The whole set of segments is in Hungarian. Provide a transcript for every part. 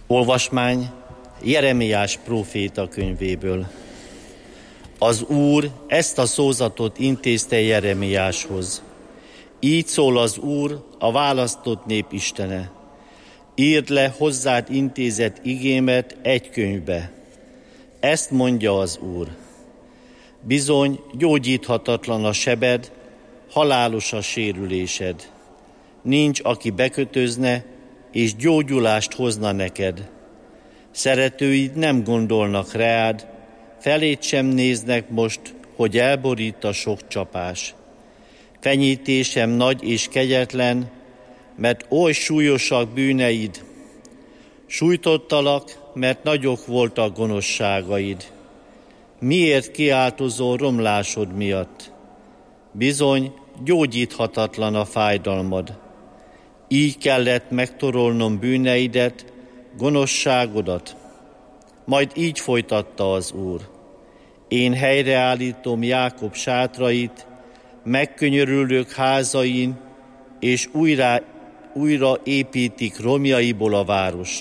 Olvasmány Jeremiás próféta könyvéből. Az Úr ezt a szózatot intézte Jeremiáshoz. Így szól az Úr, a választott nép Istene. Írd le hozzád intézett igémet egy könyvbe. Ezt mondja az Úr. Bizony gyógyíthatatlan a sebed, halálos a sérülésed. Nincs, aki bekötözne, és gyógyulást hozna neked. Szeretőid nem gondolnak rád, feléd sem néznek most, hogy elborít a sok csapás. Fenyítésem nagy és kegyetlen, mert oly súlyosak bűneid. Sújtottalak, mert nagyok voltak gonoszságaid. Miért kiáltozol romlásod miatt? Bizony, gyógyíthatatlan a fájdalmad. Így kellett megtorolnom bűneidet, gonoszságodat. Majd így folytatta az Úr. Én helyreállítom Jákob sátrait, megkönyörülök házain, és újra építik romjaiból a várost.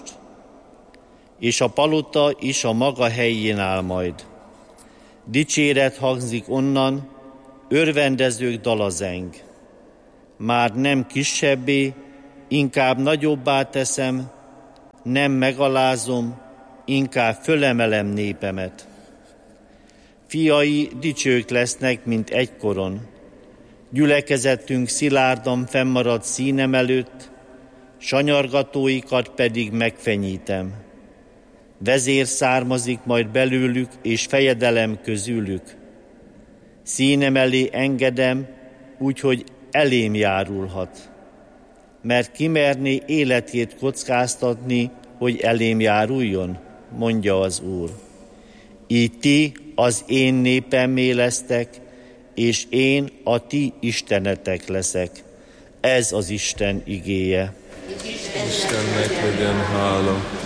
És a palota is a maga helyén áll majd. Dicséret hangzik onnan, örvendezők dala zeng. Már nem kisebbé, inkább nagyobbá teszem, nem megalázom, inkább fölemelem népemet. Fiai dicsők lesznek, mint egykoron. Gyülekezetünk szilárdan fennmaradt színem előtt, sanyargatóikat pedig megfenyítem. Vezér származik majd belőlük, és fejedelem közülük. Színem elé engedem, úgyhogy elém járulhat. Mert kimerné életét kockáztatni, hogy elém járuljon, mondja az Úr. Így ti az én népemmé lesztek, és én a ti istenetek leszek. Ez az Isten igéje. Istennek legyen hála.